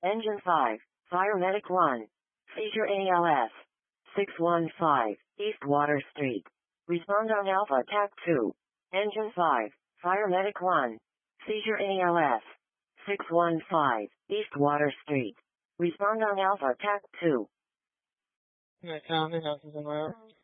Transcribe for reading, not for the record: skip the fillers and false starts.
Engine 5, Fire Medic 1. Seizure ALS. 615, East Water Street. Respond on Alpha TAC 2. Engine 5, Fire Medic 1. Seizure ALS. 615, East Water Street. Respond on Alpha TAC 2. My family houses in my